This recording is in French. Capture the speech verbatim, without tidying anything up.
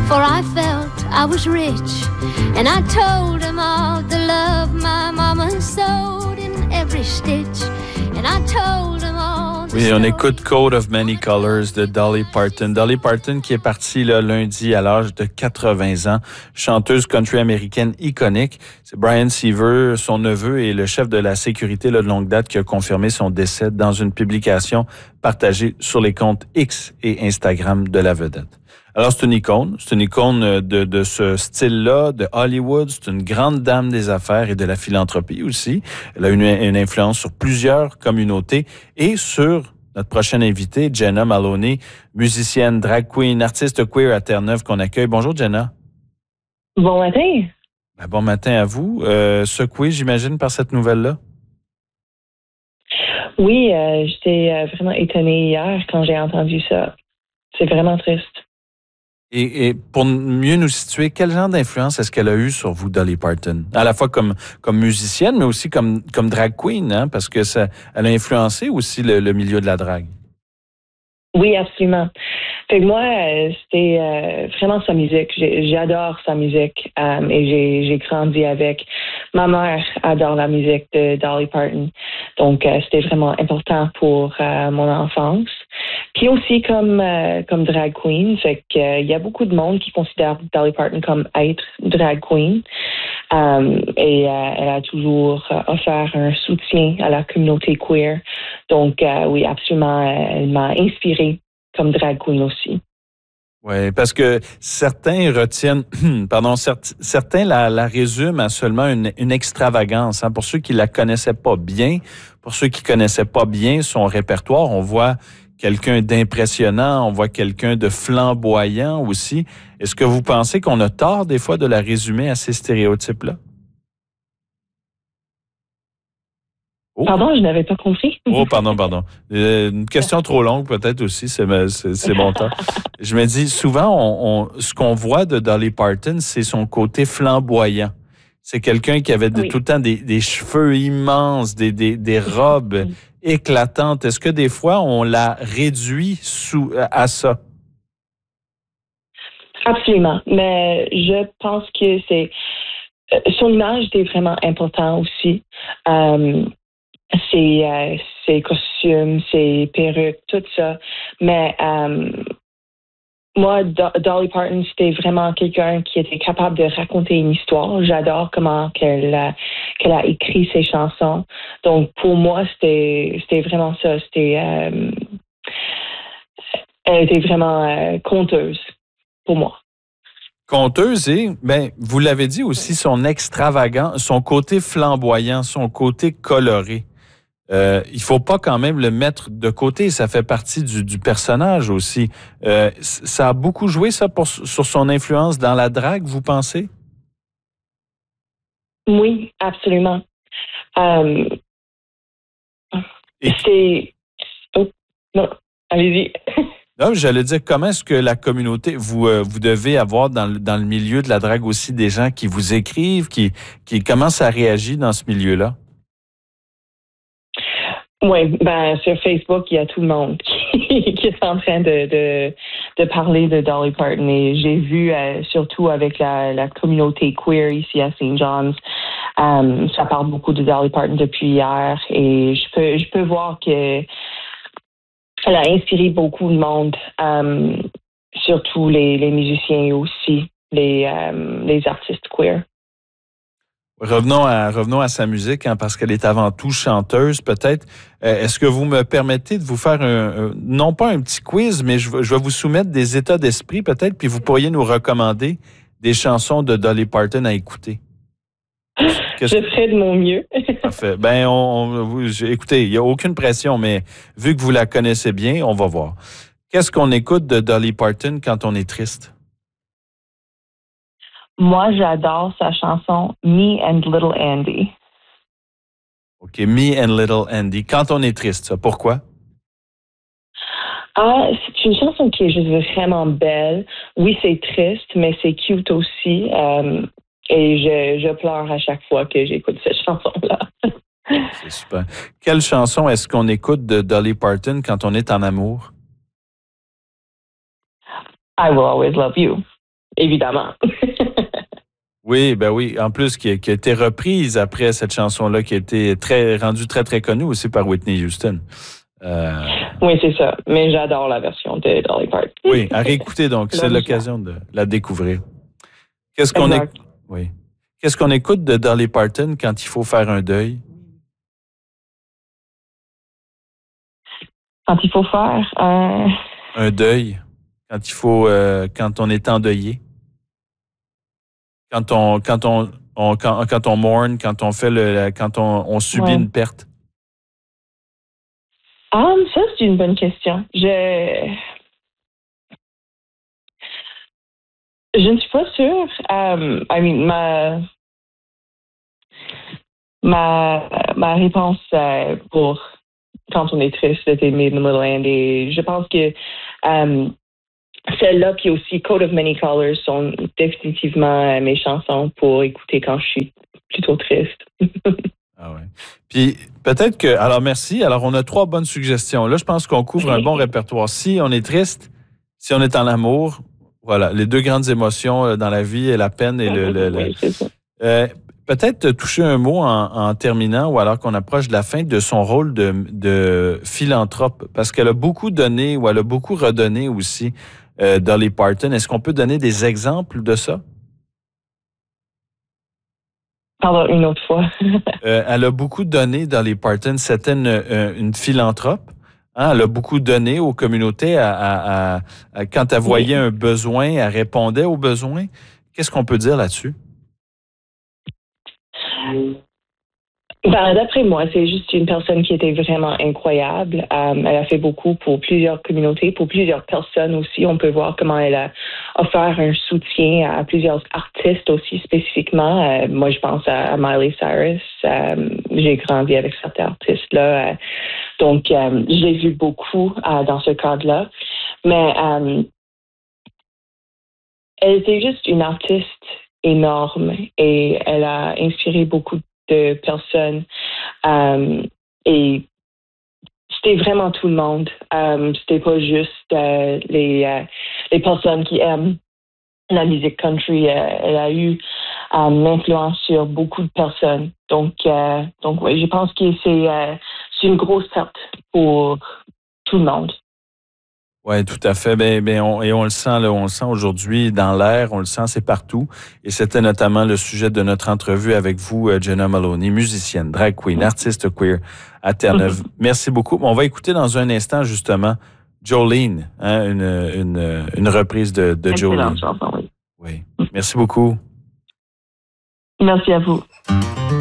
for I felt I was rich. And I told him all the love my mama sewed in every stitch. And I told him all the Oui, on écoute Coat of Many Colors de Dolly Parton. Dolly Parton qui est partie là, lundi à l'âge de quatre-vingts ans, chanteuse country américaine iconique. C'est Brian Seaver, son neveu et le chef de la sécurité là, de longue date qui a confirmé son décès dans une publication partagée sur les comptes X et Instagram de la vedette. Alors, c'est une icône. C'est une icône de, de ce style-là, de Hollywood. C'est une grande dame des affaires et de la philanthropie aussi. Elle a une, une influence sur plusieurs communautés et sur notre prochaine invitée, Jenna Maloney, musicienne, drag queen, artiste queer à Terre-Neuve qu'on accueille. Bonjour, Jenna. Bon matin. Ben, bon matin à vous. Euh, secouée, j'imagine, par cette nouvelle-là? Oui, euh, j'étais euh, vraiment étonnée hier quand j'ai entendu ça. C'est vraiment triste. Et, et pour mieux nous situer, quel genre d'influence est-ce qu'elle a eu sur vous, Dolly Parton? À la fois comme, comme musicienne, mais aussi comme, comme drag queen, hein? Parce que ça, elle a influencé aussi le, le milieu de la drague. Oui, absolument. Fait que moi, euh, c'était euh, vraiment sa musique. J'ai, j'adore sa musique euh, et j'ai, j'ai grandi avec. Ma mère adore la musique de Dolly Parton. Donc, euh, c'était vraiment important pour euh, mon enfance. Puis aussi comme euh, comme drag queen, fait que euh, il y a beaucoup de monde qui considère Dolly Parton comme être drag queen. Um, et euh, elle a toujours euh, offert un soutien à la communauté queer. Donc euh, oui, absolument, elle m'a inspirée comme drag queen aussi. Oui, parce que certains retiennent, pardon, cert, certains la, la résument à seulement une, une extravagance. Hein. Pour ceux qui la connaissaient pas bien, pour ceux qui connaissaient pas bien son répertoire, on voit quelqu'un d'impressionnant, on voit quelqu'un de flamboyant aussi. Est-ce que vous pensez qu'on a tort des fois de la résumer à ces stéréotypes-là? Oh. Pardon, je n'avais pas compris. Oh, pardon, pardon. Euh, une question trop longue peut-être aussi, c'est, c'est, c'est bon temps. Je me dis, souvent, on, on, ce qu'on voit de Dolly Parton, c'est son côté flamboyant. C'est quelqu'un qui avait de, oui. tout le temps des, des cheveux immenses, des, des, des robes oui. éclatantes. Est-ce que des fois, on la réduit sous, à ça? Absolument. Mais je pense que c'est... Son image était vraiment important aussi. Euh, ses, euh, ses costumes, ses perruques, tout ça. Mais... Euh, Moi, Dolly Parton, c'était vraiment quelqu'un qui était capable de raconter une histoire. J'adore comment qu'elle a, qu'elle a écrit ses chansons. Donc, pour moi, c'était, c'était vraiment ça. C'était, euh, elle était vraiment euh, conteuse pour moi. Conteuse et, ben, vous l'avez dit aussi, son extravagant, son côté flamboyant, son côté coloré. Euh, il faut pas quand même le mettre de côté, ça fait partie du, du personnage aussi. Euh, ça a beaucoup joué, ça, pour, sur son influence dans la drague, vous pensez? Oui, absolument. Euh, Et... C'est... Oh, non, allez-y. Non, j'allais dire, comment est-ce que la communauté, vous, euh, vous devez avoir dans le, dans le milieu de la drague aussi des gens qui vous écrivent, qui, qui comment ça réagit dans ce milieu-là? Oui, ben sur Facebook, il y a tout le monde qui, qui est en train de, de, de parler de Dolly Parton. Et j'ai vu, euh, surtout avec la, la communauté queer ici à Saint John's, um, ça parle beaucoup de Dolly Parton depuis hier. Et je peux, je peux voir que elle a inspiré beaucoup de monde, um, surtout les, les musiciens et aussi les, um, les artistes queer. Revenons à, revenons à sa musique, hein, parce qu'elle est avant tout chanteuse, peut-être. Euh, est-ce que vous me permettez de vous faire un, un non pas un petit quiz, mais je, je vais vous soumettre des états d'esprit, peut-être, puis vous pourriez nous recommander des chansons de Dolly Parton à écouter? Qu'est-ce... Je ferai de mon mieux. Parfait. Ben, on, on, écoutez, il n'y a aucune pression, mais vu que vous la connaissez bien, on va voir. Qu'est-ce qu'on écoute de Dolly Parton quand on est triste? Moi, j'adore sa chanson « Me and Little Andy ». OK, « Me and Little Andy ». Quand on est triste, ça, pourquoi? Ah, c'est une chanson qui est juste vraiment belle. Oui, c'est triste, mais c'est cute aussi. Euh, et je, je pleure à chaque fois que j'écoute cette chanson-là. C'est super. Quelle chanson est-ce qu'on écoute de Dolly Parton quand on est en amour? « I Will Always Love You ». évidemment. Oui, ben oui. En plus, qui a, qui a été reprise après cette chanson-là, qui a été très rendue très, très connue aussi par Whitney Houston. Euh... Oui, c'est ça. Mais j'adore la version de Dolly Parton. Oui, à réécouter, donc. C'est l'occasion de la découvrir. Qu'est-ce qu'on éc... oui. Qu'est-ce qu'on écoute de Dolly Parton quand il faut faire un deuil? Quand il faut faire un... Un deuil. Quand il faut... Euh, quand on est endeuillé. Quand on, quand on, on quand, quand on mourne, quand on fait le, quand on, on subit ouais. une perte. Ah, ça c'est une bonne question. Je, je ne suis pas sûre. Um, I mean, ma, ma, ma réponse euh, pour quand on est triste, c'était Made in the Little Land. Et je pense que um, celle-là, puis aussi Coat of Many Colors sont définitivement mes chansons pour écouter quand je suis plutôt triste. Ah ouais. Puis peut-être que... Alors merci. Alors on a trois bonnes suggestions. Là, je pense qu'on couvre un bon répertoire. Si on est triste, si on est en amour, voilà, les deux grandes émotions dans la vie, la peine et le... le, le oui, c'est ça. Euh, peut-être toucher un mot en, en terminant ou alors qu'on approche de la fin de son rôle de, de philanthrope, parce qu'elle a beaucoup donné ou elle a beaucoup redonné aussi. Euh, Dolly Parton. Est-ce qu'on peut donner des exemples de ça? Pardon, une autre fois. euh, elle a beaucoup donné, Dolly Parton. C'était une, une philanthrope. Hein? Elle a beaucoup donné aux communautés. À, à, à, à, quand elle voyait oui. un besoin, elle répondait aux besoins. Qu'est-ce qu'on peut dire là-dessus? Ben, d'après moi, c'est juste une personne qui était vraiment incroyable. Um, elle a fait beaucoup pour plusieurs communautés, pour plusieurs personnes aussi. On peut voir comment elle a offert un soutien à plusieurs artistes aussi spécifiquement. Euh, moi, je pense à, à Miley Cyrus. Um, j'ai grandi avec cet artiste-là. Euh, donc, um, je l'ai vu beaucoup uh, dans ce cadre-là. Mais um, elle était juste une artiste énorme et elle a inspiré beaucoup de de personnes um, et c'était vraiment tout le monde. Um, c'était pas juste uh, les, uh, les personnes qui aiment la musique country. Uh, elle a eu um, l'influence sur beaucoup de personnes. Donc, uh, donc oui, je pense que c'est, uh, c'est une grosse perte pour tout le monde. Oui, tout à fait. Ben, ben on, et on le sent, là, on le sent aujourd'hui dans l'air, on le sent, c'est partout. Et c'était notamment le sujet de notre entrevue avec vous, Jenna Maloney, musicienne, drag queen, artiste queer à Terre-Neuve. Merci beaucoup. On va écouter dans un instant, justement, Jolene, hein, une, une, une reprise de, de Jolene. Chanson, oui. Oui. Merci beaucoup. Merci à vous.